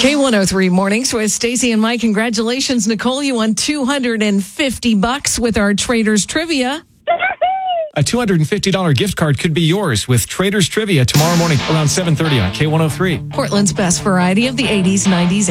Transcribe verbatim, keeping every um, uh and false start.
K one oh three Mornings with Stacy and Mike. Congratulations, Nicole. You won two hundred fifty bucks with our Traders Trivia. A two hundred fifty dollars gift card could be yours with Traders Trivia tomorrow morning around seven thirty on K one oh three. Portland's best variety of the eighties, nineties,